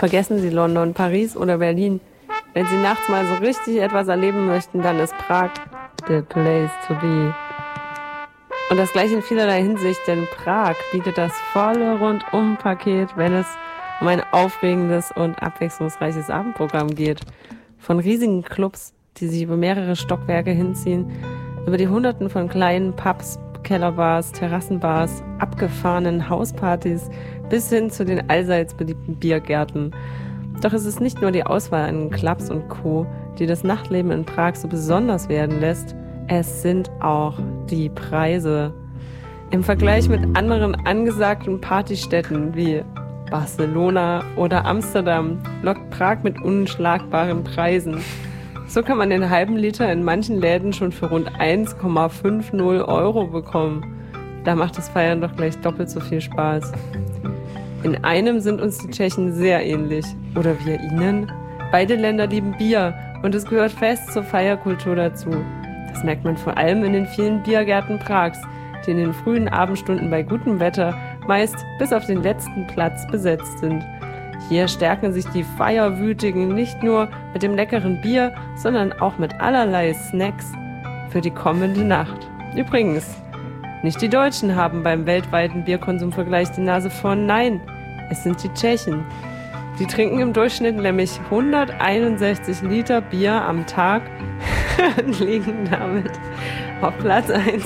Vergessen Sie London, Paris oder Berlin. Wenn Sie nachts mal so richtig etwas erleben möchten, dann ist Prag the place to be. Und das gleiche in vielerlei Hinsicht, denn Prag bietet das volle Rundum-Paket, wenn es um ein aufregendes und abwechslungsreiches Abendprogramm geht. Von riesigen Clubs, die sich über mehrere Stockwerke hinziehen, über die Hunderten von kleinen Pubs, Kellerbars, Terrassenbars, abgefahrenen Hauspartys bis hin zu den allseits beliebten Biergärten. Doch es ist nicht nur die Auswahl an Clubs und Co., die das Nachtleben in Prag so besonders werden lässt, es sind auch die Preise. Im Vergleich mit anderen angesagten Partystädten wie Barcelona oder Amsterdam lockt Prag mit unschlagbaren Preisen. So kann man den halben Liter in manchen Läden schon für rund 1,50 € bekommen. Da macht das Feiern doch gleich doppelt so viel Spaß. In einem sind uns die Tschechen sehr ähnlich. Oder wir ihnen. Beide Länder lieben Bier und es gehört fest zur Feierkultur dazu. Das merkt man vor allem in den vielen Biergärten Prags, die in den frühen Abendstunden bei gutem Wetter meist bis auf den letzten Platz besetzt sind. Hier stärken sich die Feierwütigen nicht nur mit dem leckeren Bier, sondern auch mit allerlei Snacks für die kommende Nacht. Übrigens, nicht die Deutschen haben beim weltweiten Bierkonsumvergleich die Nase vorn, nein, es sind die Tschechen. Die trinken im Durchschnitt nämlich 161 Liter Bier am Tag und liegen damit auf Platz 1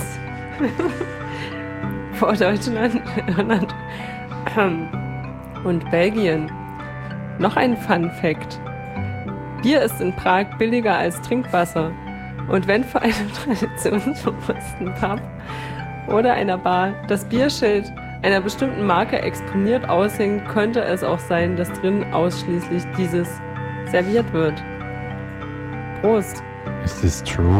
vor Deutschland, Irland und Belgien. Noch ein Fun Fact. Bier ist in Prag billiger als Trinkwasser. Und wenn vor einem traditionsbewussten Pub oder einer Bar das Bierschild einer bestimmten Marke exponiert aushängt, könnte es auch sein, dass drin ausschließlich dieses serviert wird. Prost. Is this true?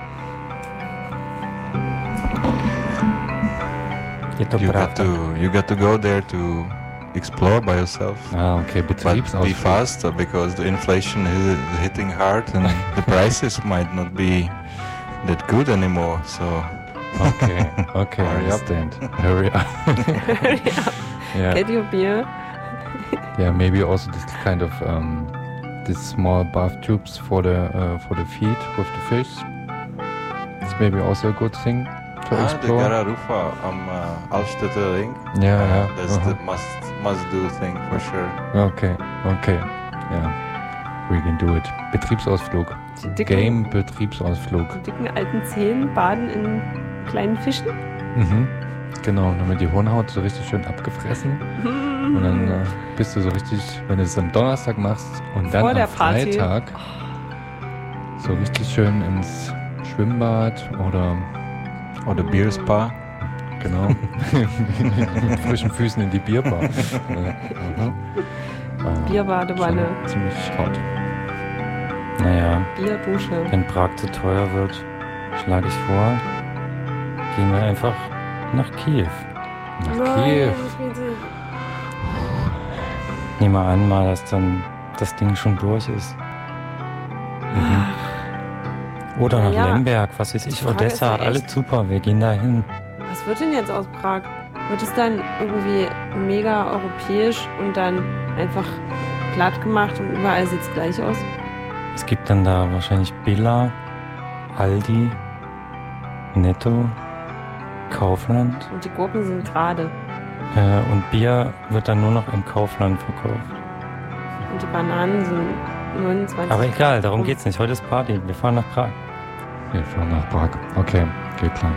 You got to go there to explore by yourself. Ah, okay, But Betriebsausflug. be fast because the inflation is hitting hard and the prices might not be that good anymore. So Okay, Hurry up. understand. Hurry up. Yeah. Get your beer. Yeah, maybe also this kind of this small bath tubes for the feet with the fish. It's maybe also a good thing to the explore. Gararufa am Altstädter Ring. Yeah. That's the must do thing for sure. Okay. Yeah, we can do it. Betriebsausflug. Die dicken, Game-Betriebsausflug. die dicken alten Zehen baden in kleinen Fischen. Mhm. Genau, dann wird die Hornhaut so richtig schön abgefressen. Und dann bist du so richtig, wenn du es am Donnerstag machst und dann Vor am der Party. Freitag so richtig schön ins Schwimmbad Or the beer spa. genau, mit frischen Füßen in die Bierbar. Bierbadewanne, Schon ziemlich hot. Naja, Bierdusche. wenn Prag zu teuer wird, schlage ich vor, gehen wir einfach nach Kiew. Nach Kiew. Nehmen wir an mal, dass dann das Ding schon durch ist. Oder nach Ja, Lemberg, was weiß die ich, Frage Odessa, ist ja alles echt- super, wir gehen da hin. Was wird denn jetzt aus Prag? Wird es dann irgendwie mega europäisch und dann einfach glatt gemacht und überall sieht es gleich aus? Es gibt dann da wahrscheinlich Billa, Aldi, Netto, Kaufland Und die Gurken sind gerade. und Bier wird dann nur noch im Kaufland verkauft. Und die Bananen sind 29. Aber egal, darum geht's nicht. Heute ist Party, wir fahren nach Prag. Wir fahren nach Prag. Okay, geht klar.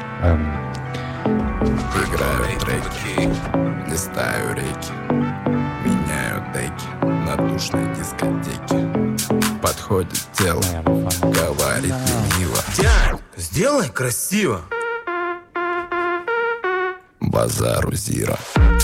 Играют треки, листаю реки, меняю деки на душной дискотеке. Подходит тело, Naja, wir fahren. говорит лениво. Тянь, сделай красиво. Базару зира.